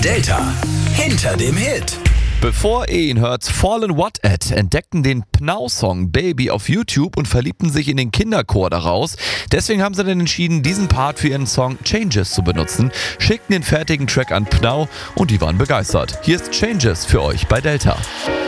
Delta hinter dem Hit. Bevor ihr ihn hört, Fallen What At entdeckten den Pnau-Song Baby auf YouTube und verliebten sich in den Kinderchor daraus. Deswegen haben sie dann entschieden, diesen Part für ihren Song Changes zu benutzen, schickten den fertigen Track an Pnau und die waren begeistert. Hier ist Changes für euch bei Delta.